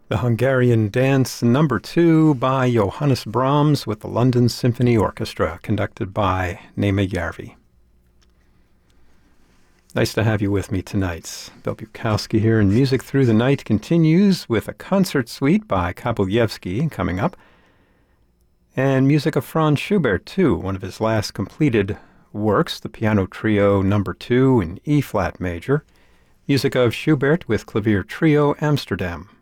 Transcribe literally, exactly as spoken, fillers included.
The Hungarian Dance Number Two by Johannes Brahms with the London Symphony Orchestra, conducted by Németh Järvi. Nice to have you with me tonight. Bill Bukowski here, and Music Through the Night continues with a concert suite by Kabalevsky coming up, and music of Franz Schubert, too, one of his last completed works, the Piano Trio Number Two in E-flat major, music of Schubert with Clavier Trio Amsterdam.